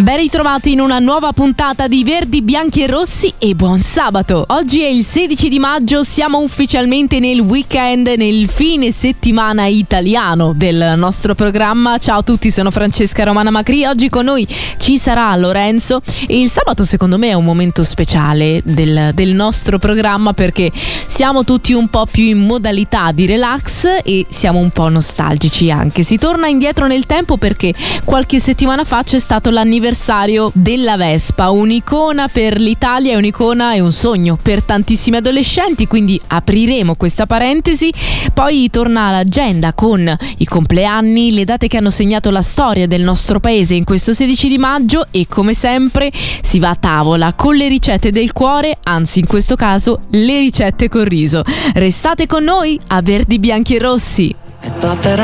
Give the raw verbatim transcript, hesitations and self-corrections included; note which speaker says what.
Speaker 1: Ben ritrovati in una nuova puntata di Verdi, Bianchi e Rossi e buon sabato! Oggi è il sedici di maggio, siamo ufficialmente nel weekend, nel fine settimana italiano del nostro programma. Ciao a tutti, sono Francesca Romana Macri, oggi con noi ci sarà Lorenzo e il sabato secondo me è un momento speciale del, del nostro programma perché siamo tutti un po' più in modalità di relax e siamo un po' nostalgici anche. Si torna indietro nel tempo perché qualche settimana fa c'è stato l'anniversario della Vespa, un'icona per l'Italia, è un'icona e un sogno per tantissimi adolescenti, quindi apriremo questa parentesi. Poi torna l'agenda con i compleanni, le date che hanno segnato la storia del nostro paese in questo sedici di maggio e come sempre si va a tavola con le ricette del cuore, anzi in questo caso le ricette col riso. Restate con noi a Verdi, Bianchi e Rossi.
Speaker 2: E tratterò